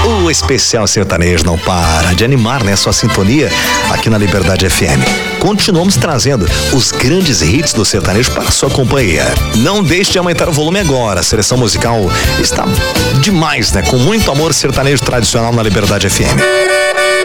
O especial sertanejo não para de animar, né? Sua sintonia aqui na Liberdade FM. Continuamos trazendo os grandes hits do sertanejo para sua companhia. Não deixe de aumentar o volume agora. A seleção musical está demais, né? Com muito amor sertanejo tradicional na Liberdade FM.